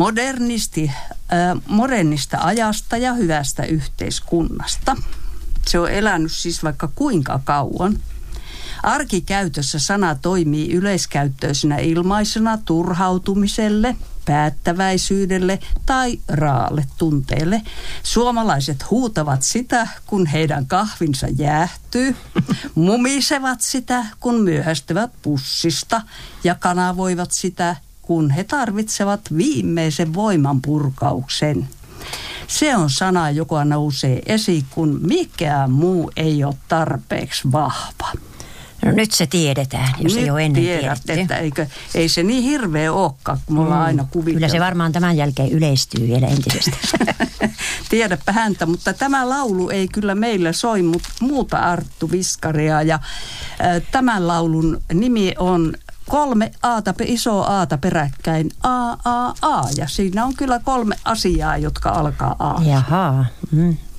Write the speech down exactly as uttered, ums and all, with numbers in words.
Modernisti, äh, modernista ajasta ja hyvästä yhteiskunnasta. Se on elänyt siis vaikka kuinka kauan. Arkikäytössä sana toimii yleiskäyttöisenä ilmaisena turhautumiselle, päättäväisyydelle tai raalle tunteelle. Suomalaiset huutavat sitä, kun heidän kahvinsa jäähtyy, mumisevat sitä, kun myöhästyvät pussista ja kanavoivat sitä, kun he tarvitsevat viimeisen voimanpurkauksen. Se on sana, joka nousee esiin, kun mikään muu ei ole tarpeeksi vahva. No nyt se tiedetään, jos nyt ei ole ennen tiedät, tiedetty. että eikö, ei se niin hirveä olekaan, kun me ollaan mm. aina kuviteltu. Kyllä se varmaan tämän jälkeen yleistyy vielä entisestä. Tiedäpä häntä, mutta tämä laulu ei kyllä meillä soi, mutta muuta Arttu Viskaria. Ja äh, tämän laulun nimi on kolme aata, iso aata peräkkäin, A, A, A. Ja siinä on kyllä kolme asiaa, jotka alkaa A. Jaha. Mm.